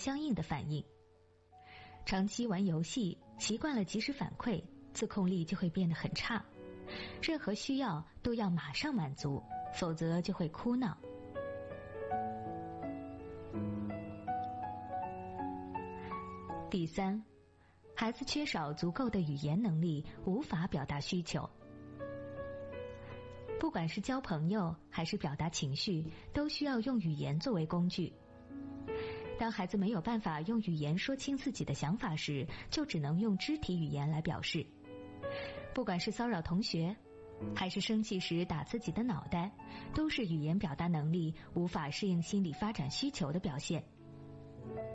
相应的反应。长期玩游戏，习惯了及时反馈，自控力就会变得很差，任何需要都要马上满足，否则就会哭闹。第三，孩子缺少足够的语言能力，无法表达需求。不管是交朋友还是表达情绪，都需要用语言作为工具。当孩子没有办法用语言说清自己的想法时，就只能用肢体语言来表示。不管是骚扰同学，还是生气时打自己的脑袋，都是语言表达能力无法适应心理发展需求的表现。